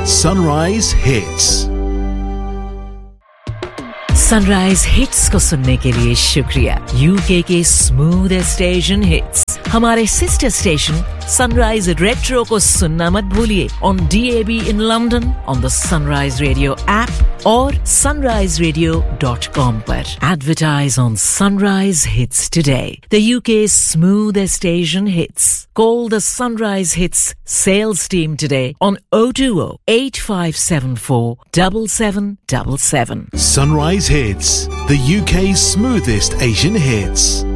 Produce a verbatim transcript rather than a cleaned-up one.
Sunrise Hits. Sunrise hits को सुनने के लिए शुक्रिया। यूके के स्मूथेस्ट एशियन हिट्स हमारे सिस्टर स्टेशन सनराइज रेट्रो को सुनना मत भूलिए on D A B in London, on the sunrise radio app और sunrise radio dot com पर। Advertise on Sunrise Hits today, the U K's smoothest Asian hits. Call the Sunrise Hits sales team today on oh two oh, eight five seven four, seven seven seven seven. Sunrise Hits, the U K's smoothest Asian hits.